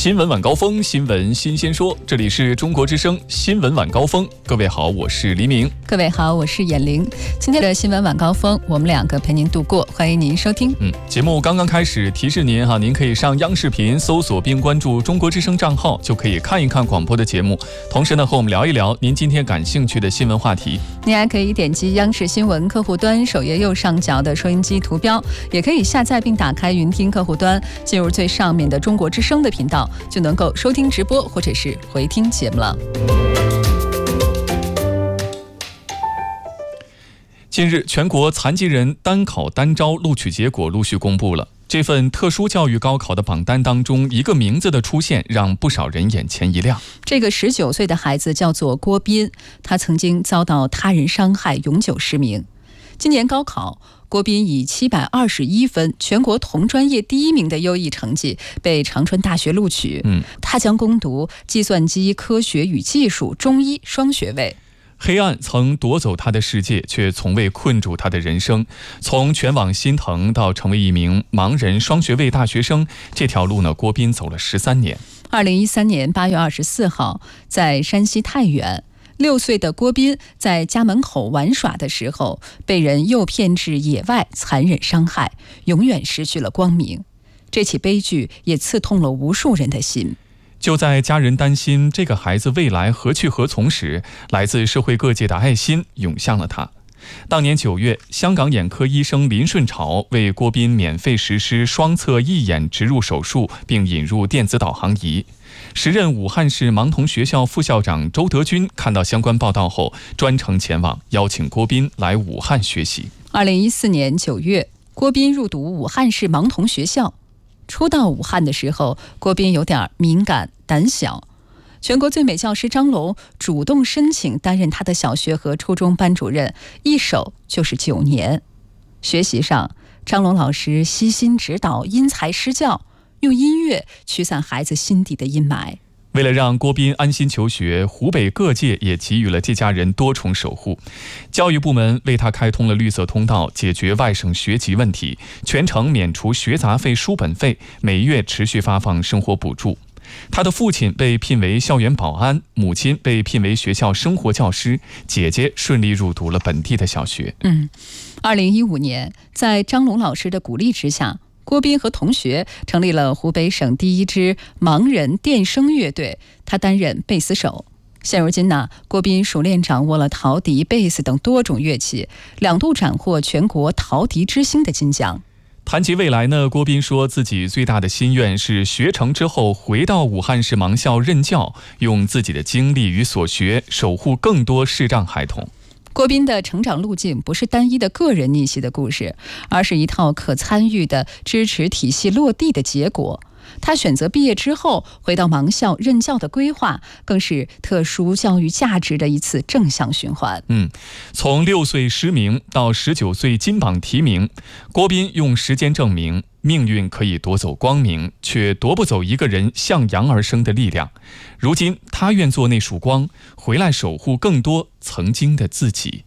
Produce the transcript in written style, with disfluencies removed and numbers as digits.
新闻晚高峰，新闻新鲜说，这里是中国之声新闻晚高峰。各位好，我是黎明。 各位好，我是闫玲。今天的新闻晚高峰，我们两个陪您度过，欢迎您收听。 节目刚刚开始，提示您您可以上央视频搜索并关注中国之声账号，就可以看一看广播的节目。同时呢，和我们聊一聊您今天感兴趣的新闻话题。 您还可以点击央视新闻客户端首页右上角的收音机图标，也可以下载并打开云听客户端，进入最上面的中国之声的频道，就能够收听直播或者是回听节目了。 近日，全国残疾人单考单招录取结果陆续公布了。这份特殊教育高考的榜单当中，一个名字的出现让不少人眼前一亮。 这个19岁的孩子叫做郭斌，他曾经遭到他人伤害，永久失明。今年高考，郭斌以721分，全国同专业第1名的优异成绩被长春大学录取。他将攻读计算机科学与技术中医双学位。 黑暗曾夺走他的世界，却从未困住他的人生。从全网心疼到成为一名盲人双学位大学生，这条路呢，郭斌走了13年。 2013年8月24号，在山西太原，6岁的郭斌在家门口玩耍的时候，被人诱骗至野外，残忍伤害，永远失去了光明。这起悲剧也刺痛了无数人的心。 就在家人担心这个孩子未来何去何从时，来自社会各界的爱心涌向了他。当年9月，香港眼科医生林顺潮为郭斌免费实施双侧义眼植入手术，并引入电子导航仪。时任武汉市盲童学校副校长周德军看到相关报道后，专程前往邀请郭斌来武汉学习。 2014年9月，郭斌入读武汉市盲童学校。初到武汉的时候，郭斌有点敏感胆小。全国最美教师张龙主动申请担任他的小学和初中班主任，一守就是9年。学习上，张龙老师悉心指导，因材施教，用音乐驱散孩子心底的阴霾。 为了让郭斌安心求学，湖北各界也给予了这家人多重守护。教育部门为他开通了绿色通道，解决外省学籍问题，全程免除学杂费、书本费，每月持续发放生活补助。他的父亲被聘为校园保安，母亲被聘为学校生活教师，姐姐顺利入读了本地的小学。 2015年，在张龙老师的鼓励之下，郭斌和同学成立了湖北省第1支盲人电声乐队，他担任贝斯手。现如今郭斌熟练掌握了陶笛、贝斯等多种乐器，2度斩获全国陶笛之星的金奖。 谈及未来呢，郭斌说自己最大的心愿是学成之后回到武汉市盲校任教，用自己的经历与所学守护更多视障孩童。 郭斌的成长路径不是单一的个人逆袭的故事，而是一套可参与的支持体系落地的结果。他选择毕业之后回到盲校任教的规划，更是特殊教育价值的一次正向循环。 从6岁失明到19岁金榜题名，郭斌用时间证明，命运可以夺走光明，却夺不走一个人向阳而生的力量。如今他愿做那束光，回来守护更多曾经的自己。